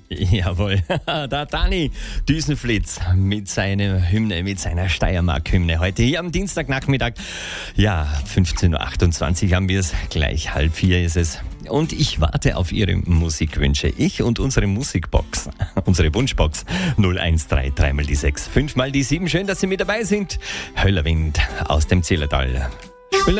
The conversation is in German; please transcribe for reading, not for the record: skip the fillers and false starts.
Jawohl, der Dani Düsenflitz mit seiner Hymne, mit seiner Steiermark-Hymne. Heute hier am Dienstagnachmittag, ja, 15.28 Uhr haben wir es, gleich 3:30 ist es. Und ich warte auf Ihre Musikwünsche. Ich und unsere Musikbox, unsere Wunschbox 013 3 mal die 6, 5 mal die 7. Schön, dass Sie mit dabei sind. Höllerwind aus dem Zillertal.